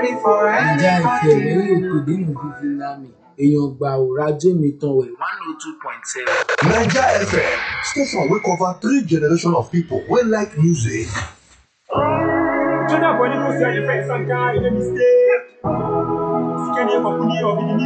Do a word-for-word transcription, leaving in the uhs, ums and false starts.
Naija F M eré ètò dínú fífi lámì èèyàn gbà ò rájò mi tán wẹ̀ one oh two point seven. Naija F M, station wey cover three generations of people wey like music. Jọ́dá bọ̀ ní kò sí ẹni fẹ́ sànká ilé mi stay. Sikẹ́ni ẹ̀kọ́ kú ní ọ̀bí ní